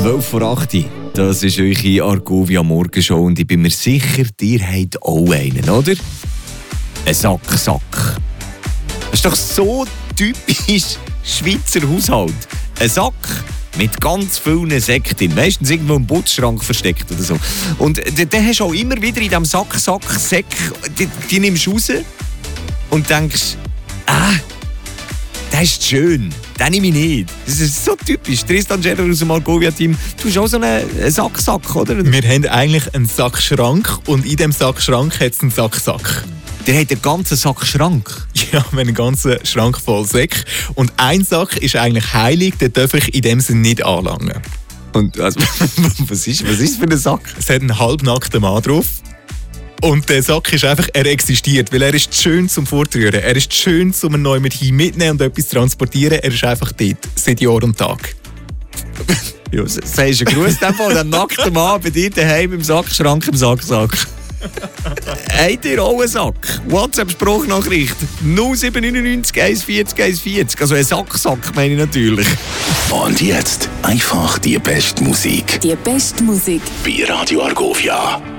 12 vor 8 Uhr. Das ist eure Argovia Morgenshow und ich bin mir sicher, ihr habt auch einen, oder? Ein Sack. Das ist doch so typisch Schweizer Haushalt. Ein Sack mit ganz vielen Säcken drin. Meistens irgendwo im Putzschrank versteckt oder so. Und dann hast du auch immer wieder in diesem Säck, die nimmst du raus und denkst, das ist schön, den nehme ich nicht. Das ist so typisch. Tristan Gerard aus dem Argovia-Team, du hast auch so einen Sack, oder? Wir haben eigentlich einen Sackschrank und in diesem Sackschrank hat es einen Sack. Der hat einen ganzen Sack Schrank. Ja, wir haben einen ganzen Schrank voll Säcke. Und ein Sack ist eigentlich heilig, den darf ich in dem Sinne nicht anlangen. Und also, was ist für ein Sack? Es hat einen halbnackten Mann drauf. Und der Sack ist einfach, er existiert, weil er ist schön zum Fortrühren. Er ist schön, um ihn neu mitnehmen und etwas zu transportieren. Er ist einfach dort, seit Jahr und Tag. Ja, sagst du einen Gruß von einem nackten Mann bei dir daheim im Sackschrank, im Sack. Habt ihr auch einen Sack? WhatsApp-Sprachnachricht 0799 140 140. Also ein Sack meine ich natürlich. Und jetzt einfach die beste Musik. Die beste Musik. Bei Radio Argovia.